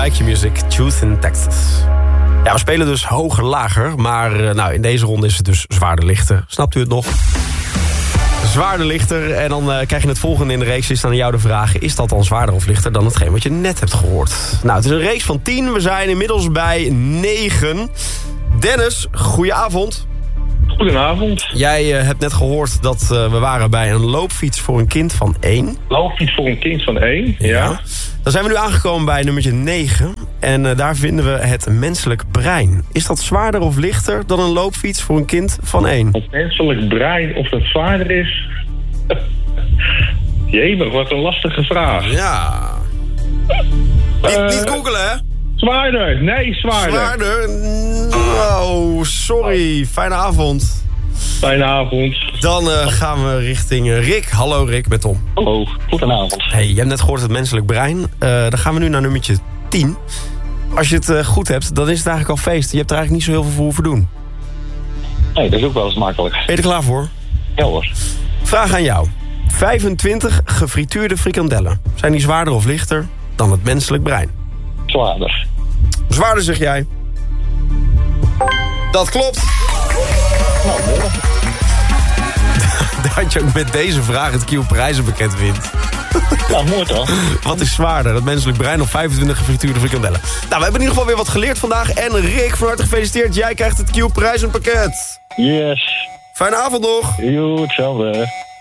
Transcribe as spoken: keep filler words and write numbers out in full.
bij Q-Music, Truth in Texas. Ja, we spelen dus hoger, lager. Maar uh, nou, in deze ronde is het dus zwaarder, lichter. Snapt u het nog? Zwaarder, lichter. En dan uh, krijg je het volgende in de race. Is dan aan jou de vraag, is dat dan zwaarder of lichter dan hetgeen wat je net hebt gehoord? Nou, het is een race van tien. We zijn inmiddels bij negen. Dennis, goedenavond. Goedenavond. Jij uh, hebt net gehoord dat uh, we waren bij een loopfiets voor een kind van één. Loopfiets voor een kind van één, ja. ja. Dan zijn we nu aangekomen bij nummertje negen. En uh, daar vinden we het menselijk brein. Is dat zwaarder of lichter dan een loopfiets voor een kind van één? Het menselijk brein, of dat zwaarder is? Jemig, wat een lastige vraag. Ja. Niet, uh, niet googelen, hè? Zwaarder, nee, zwaarder. Zwaarder? Oh, sorry. Fijne avond. Fijne avond. Dan uh, gaan we richting uh, Rick. Hallo Rick, met Tom. Hallo, goedenavond. Hey, je hebt net gehoord het menselijk brein. Uh, dan gaan we nu naar nummertje tien. Als je het uh, goed hebt, dan is het eigenlijk al feest. Je hebt er eigenlijk niet zo heel veel voor hoeven doen. Nee, dat is ook wel eens makkelijk. Ben je er klaar voor? Ja hoor. Vraag aan jou. vijfentwintig gefrituurde frikandellen. Zijn die zwaarder of lichter dan het menselijk brein? Zwaarder. Zwaarder, zeg jij. Dat klopt. Nou, mooi. Dat je ook met deze vraag het Kiel prijzenpakket wint. Ja, mooi toch? Wat is zwaarder, het menselijk brein of vijfentwintig gefrituurde frikandellen? Nou, we hebben in ieder geval weer wat geleerd vandaag. En Rick, van harte gefeliciteerd. Jij krijgt het Kiel prijzenpakket. Yes. Fijne avond nog. Jo, hetzelfde.